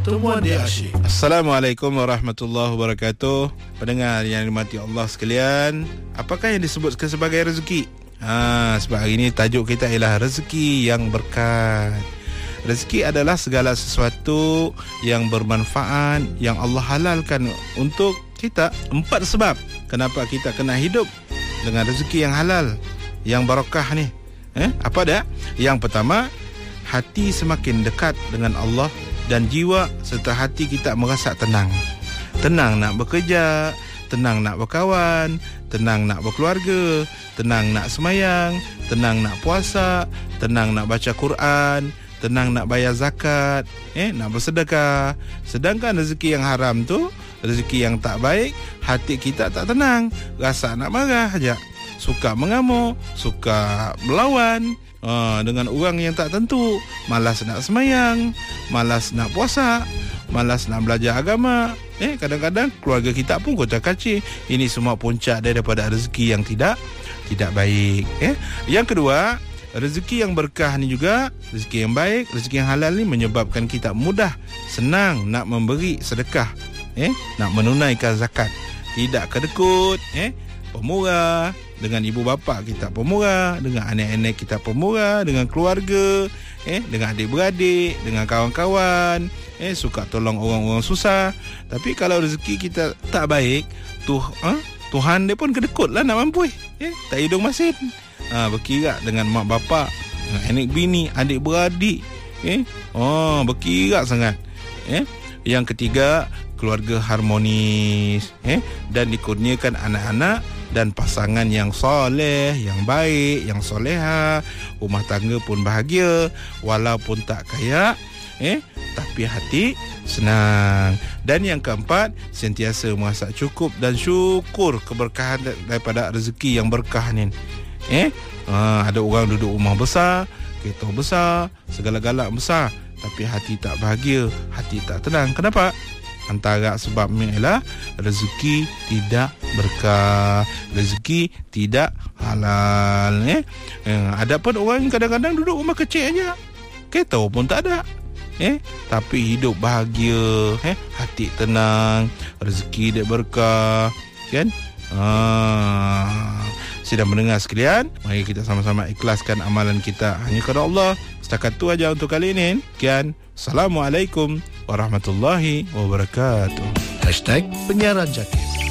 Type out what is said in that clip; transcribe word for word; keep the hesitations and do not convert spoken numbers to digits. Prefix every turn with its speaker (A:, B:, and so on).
A: Temuan dia asyik.
B: Assalamualaikum warahmatullahi wabarakatuh. Pendengar yang dirahmati Allah sekalian, apakah yang disebut sebagai rezeki? Ha, sebab hari ini tajuk kita ialah rezeki yang berkat. Rezeki adalah segala sesuatu yang bermanfaat yang Allah halalkan untuk kita. Empat sebab kenapa kita kena hidup dengan rezeki yang halal, yang barakah ni. Eh, apa dah? Yang pertama, hati semakin dekat dengan Allah dan jiwa serta hati kita merasa tenang. Tenang nak bekerja, tenang nak berkawan, tenang nak berkeluarga, tenang nak semayang, tenang nak puasa, tenang nak baca Quran, tenang nak bayar zakat, eh, nak bersedekah. Sedangkan rezeki yang haram tu, rezeki yang tak baik, hati kita tak tenang, rasa nak marah aja, suka mengamuk, suka melawan uh, dengan orang yang tak tentu, malas nak semayang, malas nak puasa, malas nak belajar agama. Eh, kadang-kadang keluarga kita pun kocak-kacir. Ini semua puncak daripada rezeki yang tidak tidak baik. Eh, yang kedua, rezeki yang berkah ni juga, rezeki yang baik, rezeki yang halal ni menyebabkan kita mudah, senang nak memberi sedekah, eh, nak menunaikan zakat, tidak kedekut, eh, pemurah. Dengan ibu bapa kita pemurah, dengan anak-anak kita pemurah, dengan keluarga, eh, dengan adik-beradik, dengan kawan-kawan, eh, suka tolong orang-orang susah. Tapi kalau rezeki kita tak baik, tuh, eh, Tuhan dia pun kedekut lah nak mampu, eh, tak hidung masin. Ha, berkira dengan mak bapak, dengan anak bini, adik-beradik, eh, oh, berkira sangat. Eh, yang ketiga, keluarga harmonis, eh, dan dikurniakan anak-anak dan pasangan yang soleh, yang baik, yang soleha. Rumah tangga pun bahagia, walaupun tak kaya, eh, tapi hati senang. Dan yang keempat, sentiasa merasa cukup dan syukur keberkahan daripada rezeki yang berkah ni. Eh, ha, ada orang duduk rumah besar, kereta besar, segala-galak besar, tapi hati tak bahagia, hati tak tenang. Kenapa? Antara sebabnya ialah rezeki tidak berkah, rezeki tidak halal. Eh, eh ada pun orang kadang-kadang duduk rumah kecil aja, kereta pun tak ada, eh, tapi hidup bahagia, eh, hati tenang, rezeki dia berkah, kan? Ah, sedang mendengar sekalian, mari kita sama-sama ikhlaskan amalan kita hanya kepada Allah. Setakat tu aja untuk kali ini. Sekian. Assalamualaikum warahmatullahi wabarakatuh.
A: Hashtag Penyiaran Jaki.